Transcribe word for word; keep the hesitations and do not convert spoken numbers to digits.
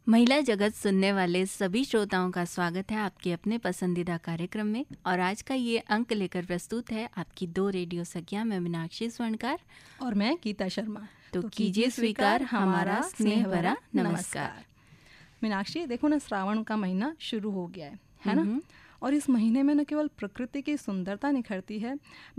महिला जगत सुनने वाले सभी श्रोताओं का स्वागत है आपके अपने पसंदीदा कार्यक्रम में। और आज का ये अंक लेकर प्रस्तुत है आपकी दो रेडियो सखियां, मैं मीनाक्षी स्वर्णकार और मैं गीता शर्मा। तो, तो कीजिए स्वीकार हमारा स्नेह भरा नमस्कार। मीनाक्षी, देखो ना, श्रावण का महीना शुरू हो गया है है ना। और इस महीने में न केवल प्रकृति की सुंदरता निखरती है